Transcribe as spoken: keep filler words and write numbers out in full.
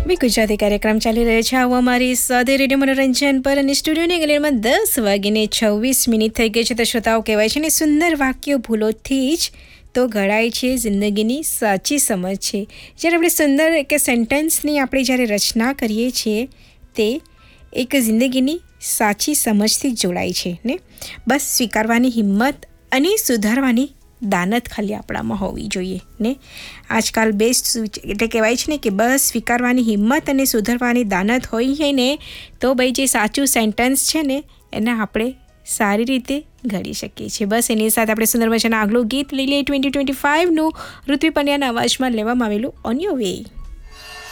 બી ગુજરાતી કાર્યક્રમ ચાલી રહ્યો છે. આવો અમારી સાથે રેડિયો મનોરંજન પર અને સ્ટુડિયોની ગલીમાં દસ વાગીને છવ્વીસ મિનિટ થઈ ગઈ છે. તો શ્રોતાઓ કહેવાય છે ને, સુંદર વાક્યો ભૂલોથી જ તો ઘડાય છે જિંદગીની સાચી સમજ છે. જ્યારે આપણે સુંદર એક સેન્ટેન્સની આપણે જ્યારે રચના કરીએ છીએ તે એક જિંદગીની સાચી સમજથી જોડાય છે ને. બસ સ્વીકારવાની હિંમત અને સુધારવાની દાનત ખાલી આપણામાં હોવી જોઈએ ને. આજકાલ બેસ્ટ એટલે કહેવાય છે ને કે બસ સ્વીકારવાની હિંમત અને સુધારવાની દાનત હોય છે ને, તો ભાઈ જે સાચું સેન્ટેન્સ છે ને એને આપણે સારી રીતે ઘડી શકીએ છીએ. બસ એની સાથે આપણે સુંદર મજાના આગલું ગીત લઈ લઈએ. ટ્વેન્ટી ટ્વેન્ટી ફાઇવનું ઋત્વી પંડ્યાના અવાજમાં લેવામાં આવેલું ઓન યોર વે.